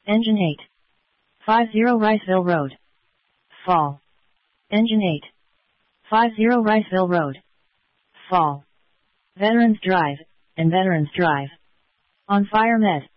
Engine 8. 50 Riceville Road. Fall. Engine 8. 50 Riceville Road. Fall. Veterans Drive, and Veterans Drive. On Fire Med.